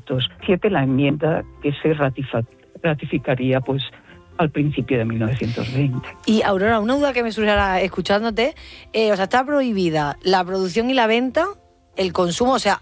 1907, la enmienda que se ratificaría pues al principio de 1920. Y Aurora, una duda que me surge ahora escuchándote, o sea, está prohibida la producción y la venta, el consumo, o sea,